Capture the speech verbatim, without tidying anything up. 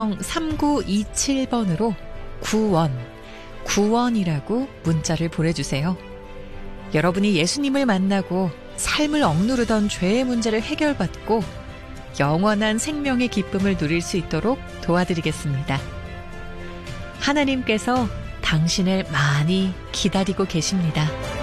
삼구이칠 번으로 구원, 구원이라고 문자를 보내주세요. 여러분이 예수님을 만나고 삶을 억누르던 죄의 문제를 해결받고 영원한 생명의 기쁨을 누릴 수 있도록 도와드리겠습니다. 하나님께서 당신을 많이 기다리고 계십니다.